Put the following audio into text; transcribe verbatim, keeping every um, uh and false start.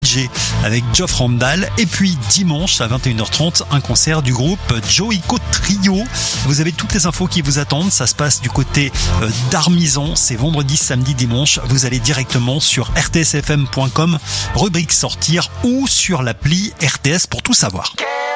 J avec Geoff Randall. Et puis dimanche à vingt et une heures trente, un concert du groupe Joico Trio. Vous avez toutes les infos qui vous attendent. Ça se passe du côté d'Armison. C'est vendredi, samedi, dimanche. Vous allez directement sur r t s f m point com, rubrique sortir ou sur l'appli R T S pour tout savoir.